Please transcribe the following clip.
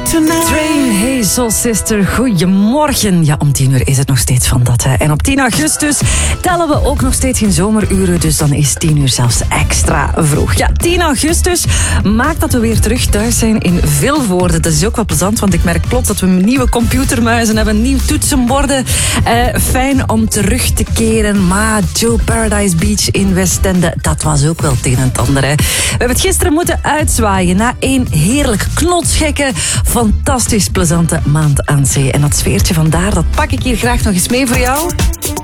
Train, hey Soul Sister, goedemorgen. Ja, om 10 uur is het nog steeds van dat. Hè. En op 10 augustus tellen we ook nog steeds in zomeruren, dus dan is 10 uur zelfs extra vroeg. Ja, 10 augustus maakt dat we weer terug thuis zijn in Vilvoorde. Dat is ook wel plezant, want ik merk plots dat we nieuwe computermuizen hebben, nieuwe toetsenborden. Fijn om terug te keren, maar Joe Paradise Beach in Westende, dat was ook wel het een en het ander. Hè. We hebben het gisteren moeten uitzwaaien na een heerlijk knotsgekke, fantastisch plezante maand aan zee. En dat sfeertje vandaar, dat pak ik hier graag nog eens mee voor jou.